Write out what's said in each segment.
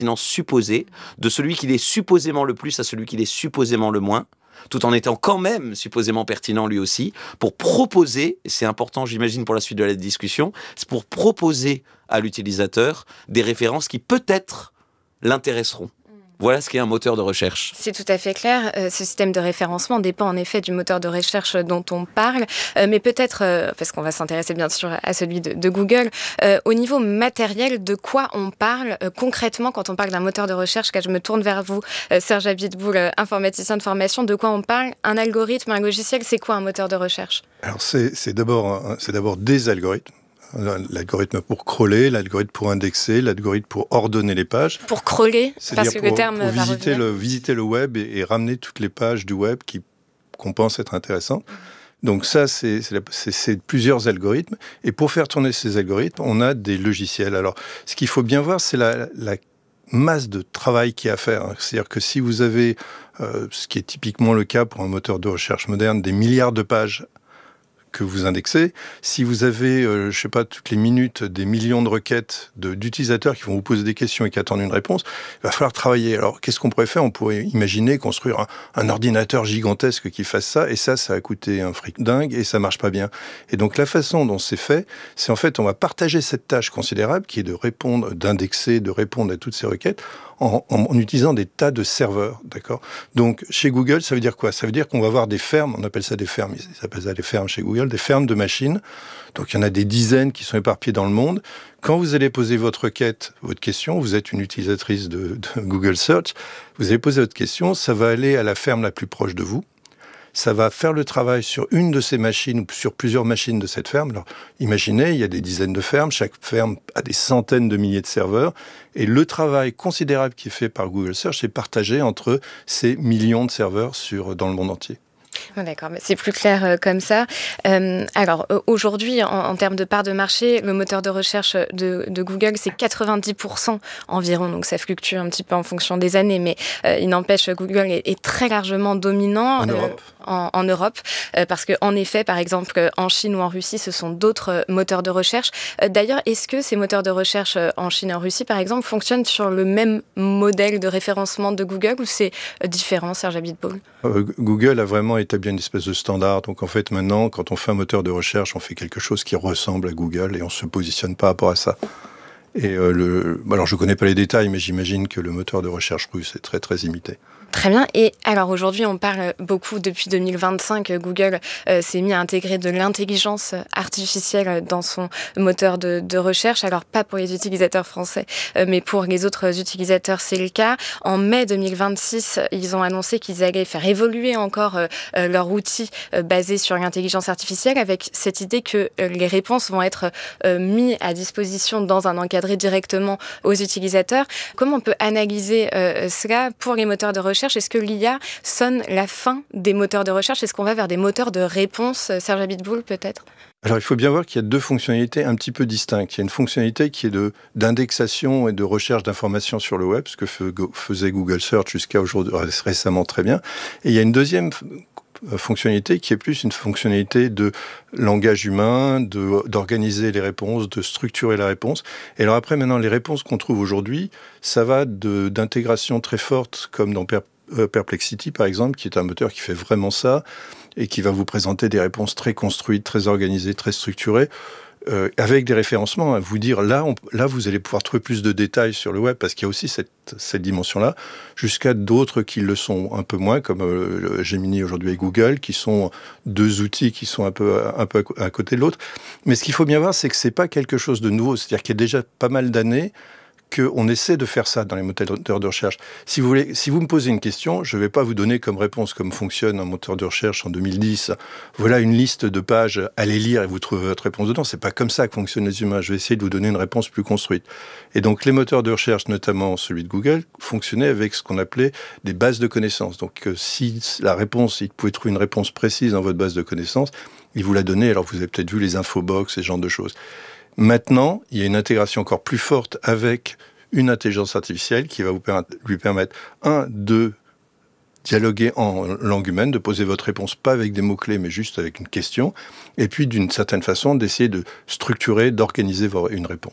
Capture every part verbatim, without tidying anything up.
pertinence supposée, de celui qui l'est supposément le plus à celui qui l'est supposément le moins, tout en étant quand même supposément pertinent lui aussi, pour proposer, et c'est important j'imagine pour la suite de la discussion, c'est pour proposer à l'utilisateur des références qui peut-être l'intéresseront. Voilà ce qu'est un moteur de recherche. C'est tout à fait clair. Euh, ce système de référencement dépend en effet du moteur de recherche dont on parle, euh, mais peut-être, euh, parce qu'on va s'intéresser bien sûr à celui de, de Google, euh, au niveau matériel, de quoi on parle euh, concrètement quand on parle d'un moteur de recherche. Quand je me tourne vers vous, euh, Serge Abiteboul, euh, informaticien de formation, de quoi on parle? Un algorithme, un logiciel, c'est quoi un moteur de recherche? Alors c'est, c'est, d'abord, c'est d'abord des algorithmes. L'algorithme pour crawler, l'algorithme pour indexer, l'algorithme pour ordonner les pages. Pour crawler, parce que pour, le terme pour va visiter revenir. le, visiter le web et, et ramener toutes les pages du web qui, qu'on pense être intéressantes. Donc ça, c'est, c'est, c'est, c'est plusieurs algorithmes. Et pour faire tourner ces algorithmes, on a des logiciels. Alors, ce qu'il faut bien voir, c'est la, la masse de travail qu'il y a à faire. C'est-à-dire que si vous avez, euh, ce qui est typiquement le cas pour un moteur de recherche moderne, des milliards de pages que vous indexez, si vous avez, euh, je sais pas, toutes les minutes, des millions de requêtes de, d'utilisateurs qui vont vous poser des questions et qui attendent une réponse, il va falloir travailler. Alors, qu'est-ce qu'on pourrait faire? On pourrait imaginer construire un, un ordinateur gigantesque qui fasse ça, et ça, ça a coûté un fric dingue, et ça marche pas bien. Et donc, la façon dont c'est fait, c'est en fait, on va partager cette tâche considérable, qui est de répondre, d'indexer, de répondre à toutes ces requêtes, en, en, en utilisant des tas de serveurs, d'accord? Donc, chez Google, ça veut dire quoi? Ça veut dire qu'on va avoir des fermes, on appelle ça des fermes, ils appellent ça des fermes chez Google, des fermes de machines. Donc, il y en a des dizaines qui sont éparpillées dans le monde. Quand vous allez poser votre requête, votre question, vous êtes une utilisatrice de, de Google Search, vous allez poser votre question, ça va aller à la ferme la plus proche de vous. Ça va faire le travail sur une de ces machines ou sur plusieurs machines de cette ferme. Alors, imaginez, il y a des dizaines de fermes, chaque ferme a des centaines de milliers de serveurs, et le travail considérable qui est fait par Google Search est partagé entre ces millions de serveurs sur, dans le monde entier. D'accord, mais c'est plus clair euh, comme ça. Euh, alors euh, aujourd'hui, en, en termes de part de marché, le moteur de recherche de, de Google, c'est quatre-vingt-dix pour cent environ, donc ça fluctue un petit peu en fonction des années, mais euh, il n'empêche, Google est, est très largement dominant en euh, Europe. En, en Europe, euh, parce qu'en effet, par exemple, en Chine ou en Russie, ce sont d'autres euh, moteurs de recherche. Euh, d'ailleurs, est-ce que ces moteurs de recherche euh, en Chine et en Russie, par exemple, fonctionnent sur le même modèle de référencement de Google, ou c'est euh, différent, Serge Abiteboul? euh, Google a vraiment établi une espèce de standard. Donc en fait, maintenant, quand on fait un moteur de recherche, on fait quelque chose qui ressemble à Google et on ne se positionne pas par rapport à ça. Et euh, le... alors, je ne connais pas les détails, mais j'imagine que le moteur de recherche russe est très, très imité. Très bien. Et alors aujourd'hui, on parle beaucoup, depuis deux mille vingt-cinq, Google euh, s'est mis à intégrer de l'intelligence artificielle dans son moteur de, de recherche. Alors pas pour les utilisateurs français, euh, mais pour les autres utilisateurs, c'est le cas. En mai deux mille vingt-six, ils ont annoncé qu'ils allaient faire évoluer encore euh, leur outil euh, basé sur l'intelligence artificielle, avec cette idée que euh, les réponses vont être euh, mises à disposition dans un encadré directement aux utilisateurs. Comment on peut analyser euh, cela pour les moteurs de recherche? Est-ce que l'I A sonne la fin des moteurs de recherche? Est-ce qu'on va vers des moteurs de réponse? Serge Abiteboul, peut-être? Alors, il faut bien voir qu'il y a deux fonctionnalités un petit peu distinctes. Il y a une fonctionnalité qui est de, d'indexation et de recherche d'informations sur le web, ce que faisait Google Search jusqu'à aujourd'hui, récemment très bien. Et il y a une deuxième fonctionnalité qui est plus une fonctionnalité de langage humain, de, d'organiser les réponses, de structurer la réponse. Et alors après, maintenant, les réponses qu'on trouve aujourd'hui, ça va de, d'intégration très forte, comme dans Perplexity, par exemple, qui est un moteur qui fait vraiment ça, et qui va vous présenter des réponses très construites, très organisées, très structurées, euh, avec des référencements, à vous dire, là, on, là, vous allez pouvoir trouver plus de détails sur le web, parce qu'il y a aussi cette, cette dimension-là, jusqu'à d'autres qui le sont un peu moins, comme euh, Gemini aujourd'hui et Google, qui sont deux outils qui sont un peu, un peu à côté de l'autre. Mais ce qu'il faut bien voir, c'est que c'est pas quelque chose de nouveau, c'est-à-dire qu'il y a déjà pas mal d'années, qu'on essaie de faire ça dans les moteurs de recherche. Si vous voulez, si vous me posez une question, je ne vais pas vous donner comme réponse comme fonctionne un moteur de recherche en deux mille dix. Voilà une liste de pages, allez lire et vous trouvez votre réponse dedans. C'est pas comme ça que fonctionnent les humains. Je vais essayer de vous donner une réponse plus construite. Et donc les moteurs de recherche, notamment celui de Google, fonctionnaient avec ce qu'on appelait des bases de connaissances. Donc euh, si la réponse, il pouvait trouver une réponse précise dans votre base de connaissances, il vous la donnait. Alors vous avez peut-être vu les infobox, ce genre de choses. Maintenant, il y a une intégration encore plus forte avec une intelligence artificielle qui va vous permettre, lui permettre, un, de dialoguer en langue humaine, de poser votre réponse pas avec des mots-clés, mais juste avec une question, et puis d'une certaine façon, d'essayer de structurer, d'organiser une réponse.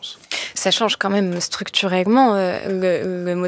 ça change quand même structurellement euh, le, le